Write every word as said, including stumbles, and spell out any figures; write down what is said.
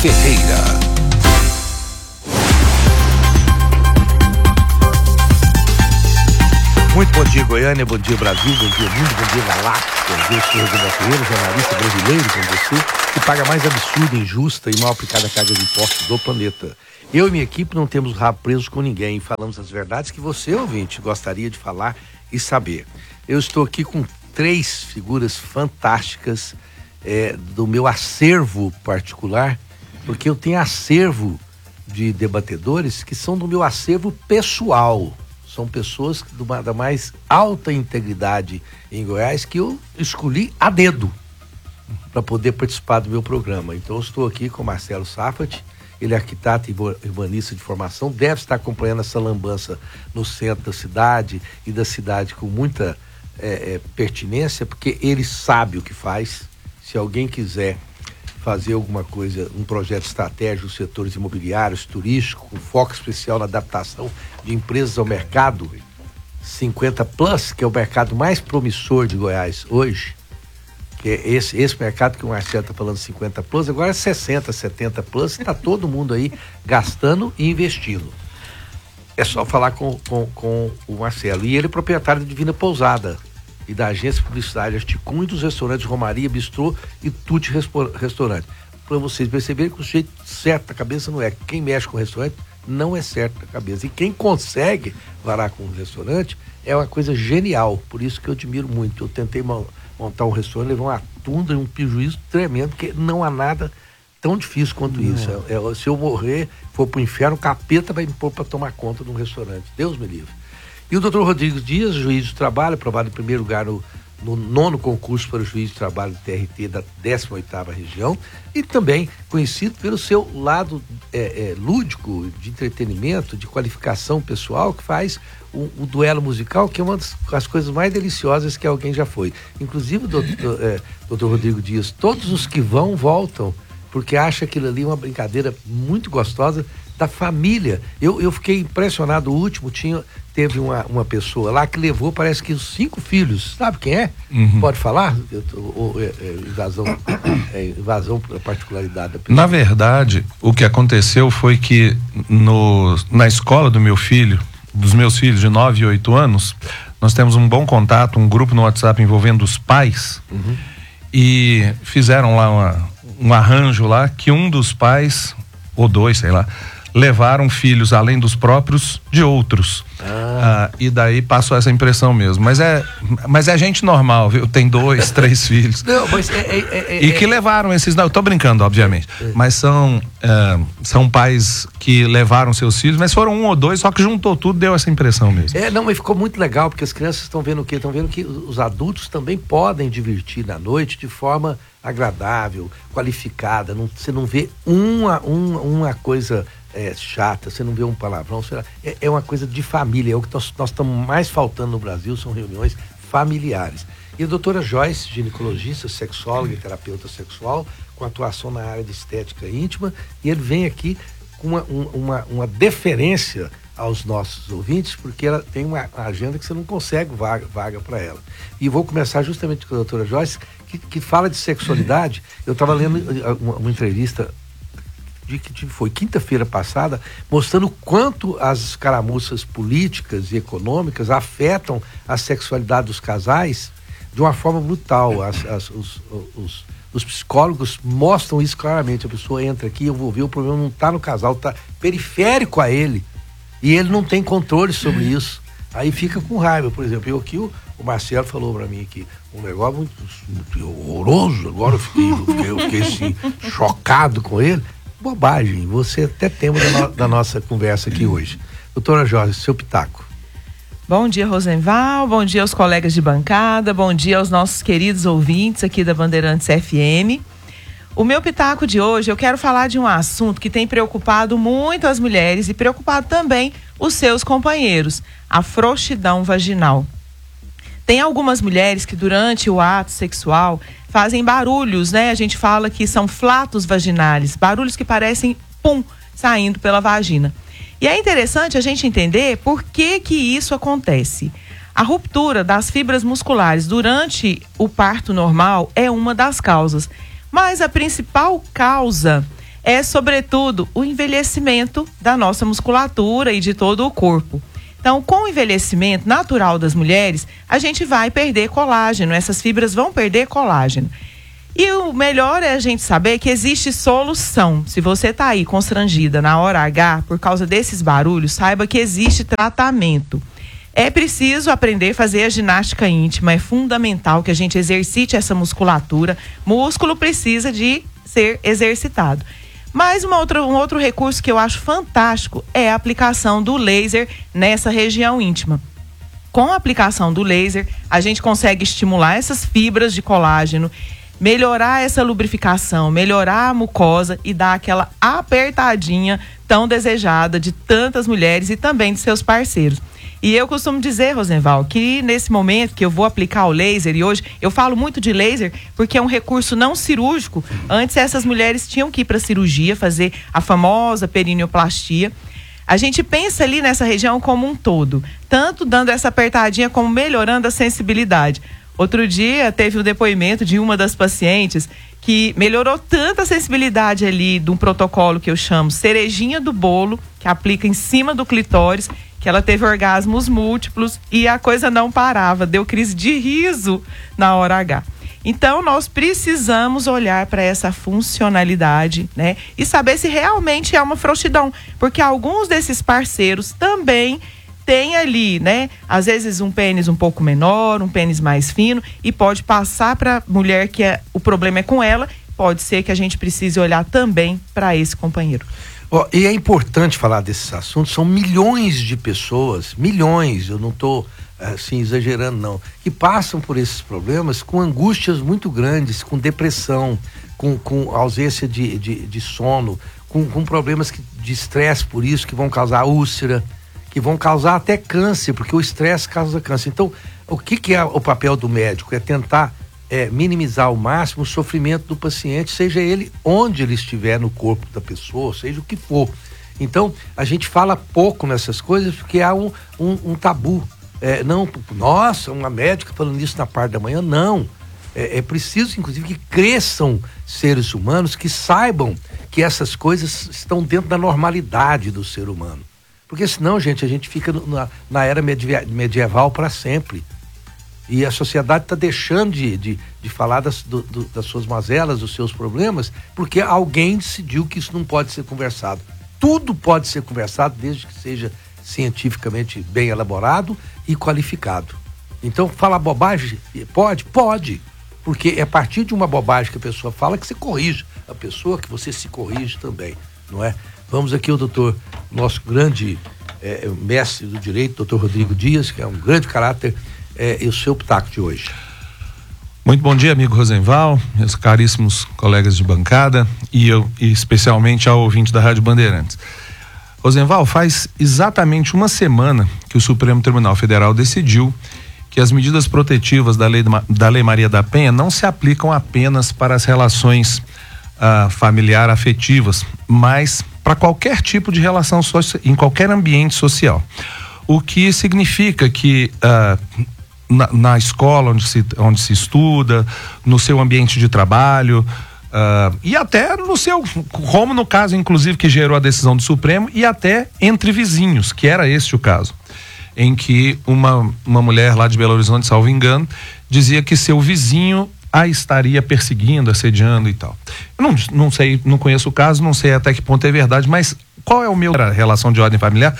Ferreira. Muito bom dia, Goiânia, bom dia, Brasil, bom dia, mundo, bom dia, galáctica. Eu sou o Rosemar Ferreira, jornalista brasileiro como você, que paga a mais absurda, injusta e mal aplicada carga de impostos do planeta. Eu e minha equipe não temos rabo presos com ninguém e falamos as verdades que você, ouvinte, gostaria de falar e saber. Eu estou aqui com três figuras fantásticas é, do meu acervo particular, porque eu tenho acervo de debatedores que são do meu acervo pessoal. São pessoas de uma, da mais alta integridade em Goiás que eu escolhi a dedo para poder participar do meu programa. Então eu estou aqui com o Marcelo Safat, ele é arquiteto e urbanista de formação, deve estar acompanhando essa lambança no centro da cidade e da cidade com muita é, é, pertinência, porque ele sabe o que faz. Se alguém quiser fazer alguma coisa, um projeto estratégico dos setores imobiliários, turísticos, com foco especial na adaptação de empresas ao mercado cinquenta plus, que é o mercado mais promissor de Goiás hoje, que é esse, esse mercado que o Marcelo está falando cinquenta plus, agora é sessenta, setenta plus, está todo mundo aí gastando e investindo. É só falar com, com, com o Marcelo. E ele é proprietário de Divina Pousada e da agência publicitária Articum e dos restaurantes Romaria, Bistrô e Tutti Restaurante. Para vocês perceberem que o jeito certo da cabeça não é. Quem mexe com restaurante não é certo da cabeça. E quem consegue varar com um restaurante é uma coisa genial. Por isso que eu admiro muito. Eu tentei montar um restaurante, levei uma tunda e um prejuízo tremendo, porque não há nada tão difícil quanto não. isso. É, é, se eu morrer, for pro inferno, o capeta vai me pôr para tomar conta de um restaurante. Deus me livre. E o doutor Rodrigo Dias, juiz de trabalho, aprovado em primeiro lugar no, no nono concurso para o juiz de trabalho do T R T da décima oitava região, e também conhecido pelo seu lado é, é, lúdico, de entretenimento, de qualificação pessoal, que faz o, o duelo musical, que é uma das, das coisas mais deliciosas que alguém já foi. Inclusive, doutor, é, doutor Rodrigo Dias, todos os que vão, voltam, porque acha aquilo ali uma brincadeira muito gostosa da família. Eu, eu fiquei impressionado. O último tinha, teve uma, uma pessoa lá que levou, parece que os cinco filhos. Sabe quem é? Uhum. Pode falar? Eu tô, ou, é, é, invasão, é, invasão da particularidade da pessoa. Na verdade, o que aconteceu foi que no, na escola do meu filho, dos meus filhos de nove e oito anos, nós temos um bom contato, um grupo no WhatsApp envolvendo os pais, uhum. e fizeram lá uma, um arranjo lá que um dos pais, ou dois, sei lá, levaram filhos além dos próprios de outros. Ah. Ah, e daí passou essa impressão mesmo. Mas é, mas é gente normal, viu? Tem dois, três filhos. Não, mas é, é, é, e que é, levaram esses. Não, eu tô brincando, obviamente. É. Mas são, é, são pais que levaram seus filhos, mas foram um ou dois, só que juntou tudo, deu essa impressão mesmo. É, não, mas ficou muito legal, porque as crianças estão vendo o quê? Estão vendo que os adultos também podem divertir na noite de forma agradável, qualificada. Não, você não vê uma, uma, uma coisa é, chata, você não vê um palavrão. É, é uma coisa de família. É o que nós, nós estamos mais faltando no Brasil, são reuniões familiares. E a doutora Joyce, ginecologista, sexóloga e terapeuta sexual, com atuação na área de estética íntima, e ele vem aqui com uma, uma, uma deferência aos nossos ouvintes, porque ela tem uma agenda que você não consegue vaga, vaga para ela. E vou começar justamente com a doutora Joyce, que, que fala de sexualidade. Eu estava lendo uma, uma entrevista de que foi quinta-feira passada, mostrando quanto as escaramuças políticas e econômicas afetam a sexualidade dos casais de uma forma brutal. As, as, os, os, os psicólogos mostram isso claramente. A pessoa entra aqui, eu vou ver, o problema não está no casal, está periférico a ele. E ele não tem controle sobre isso. Aí fica com raiva. Por exemplo, eu aqui, o, o Marcelo falou para mim que um negócio muito, muito horroroso. Agora eu fiquei, eu fiquei, eu fiquei assim, chocado com ele. Bobagem. Você até tema da, no, da nossa conversa aqui hoje. Doutora Jorge, seu pitaco. Bom dia, Rosenval. Bom dia aos colegas de bancada. Bom dia aos nossos queridos ouvintes aqui da Bandeirantes F M. O meu pitaco de hoje, eu quero falar de um assunto que tem preocupado muito as mulheres e preocupado também os seus companheiros, a frouxidão vaginal. Tem algumas mulheres que durante o ato sexual fazem barulhos, né? A gente fala que são flatos vaginais, barulhos que parecem pum, saindo pela vagina. E é interessante a gente entender por que que isso acontece. A ruptura das fibras musculares durante o parto normal é uma das causas. Mas a principal causa é, sobretudo, o envelhecimento da nossa musculatura e de todo o corpo. Então, com o envelhecimento natural das mulheres, a gente vai perder colágeno, essas fibras vão perder colágeno. E o melhor é a gente saber que existe solução. Se você está aí constrangida na hora H por causa desses barulhos, saiba que existe tratamento. É preciso aprender a fazer a ginástica íntima, é fundamental que a gente exercite essa musculatura. Músculo precisa de ser exercitado. Mas uma outra, um outro recurso que eu acho fantástico é a aplicação do laser nessa região íntima. Com a aplicação do laser, a gente consegue estimular essas fibras de colágeno, melhorar essa lubrificação, melhorar a mucosa e dar aquela apertadinha tão desejada de tantas mulheres e também de seus parceiros. E eu costumo dizer, Rosenval, que nesse momento que eu vou aplicar o laser, e hoje eu falo muito de laser porque é um recurso não cirúrgico. Antes essas mulheres tinham que ir para a cirurgia, fazer a famosa perineoplastia. A gente pensa ali nessa região como um todo, tanto dando essa apertadinha como melhorando a sensibilidade. Outro dia teve um depoimento de uma das pacientes que melhorou tanta a sensibilidade ali de um protocolo que eu chamo cerejinha do bolo, que aplica em cima do clitóris, que ela teve orgasmos múltiplos e a coisa não parava, deu crise de riso na hora H. Então nós precisamos olhar para essa funcionalidade, né? E saber se realmente é uma frouxidão, porque alguns desses parceiros também tem ali, né? Às vezes um pênis um pouco menor, um pênis mais fino, e pode passar para a mulher que é, o problema é com ela, pode ser que a gente precise olhar também para esse companheiro. Oh, e é importante falar desses assuntos, são milhões de pessoas, milhões, eu não estou assim exagerando não, que passam por esses problemas com angústias muito grandes, com depressão, com, com ausência de, de, de sono, com, com problemas que, de estresse por isso, que vão causar úlcera, que vão causar até câncer, porque o estresse causa câncer. Então, o que, que é o papel do médico? É tentar é, minimizar ao máximo o sofrimento do paciente, seja ele onde ele estiver no corpo da pessoa, seja o que for. Então, a gente fala pouco nessas coisas porque há um, um, um tabu. É, não, nossa, uma médica falando isso na parte da manhã, não. É, é preciso, inclusive, que cresçam seres humanos que saibam que essas coisas estão dentro da normalidade do ser humano. Porque senão, gente, a gente fica na, na era medieval para sempre. E a sociedade está deixando de, de, de falar das, do, do, das suas mazelas, dos seus problemas, porque alguém decidiu que isso não pode ser conversado. Tudo pode ser conversado, desde que seja cientificamente bem elaborado e qualificado. Então, falar bobagem? Pode? Pode. Porque é a partir de uma bobagem que a pessoa fala que você corrige a pessoa, que você se corrige também, não é? Vamos aqui ao doutor, nosso grande é, mestre do direito, doutor Rodrigo Dias, que é um grande caráter, é, e o seu pitaco de hoje. Muito bom dia, amigo Rosenval, meus caríssimos colegas de bancada e eu, e especialmente ao ouvinte da Rádio Bandeirantes. Rosenval, faz exatamente uma semana que o Supremo Tribunal Federal decidiu que as medidas protetivas da lei, da lei Maria da Penha não se aplicam apenas para as relações uh, familiar afetivas, mas para qualquer tipo de relação social, em qualquer ambiente social. O que significa que uh, na, na escola onde se, onde se estuda, no seu ambiente de trabalho, uh, e até no seu, como no caso inclusive que gerou a decisão do Supremo, e até entre vizinhos, que era esse o caso, em que uma, uma mulher lá de Belo Horizonte, salvo engano, dizia que seu vizinho a estaria perseguindo, assediando e tal. Eu não, não sei, não conheço o caso, não sei até que ponto é verdade, mas qual é o meu relação de ordem familiar?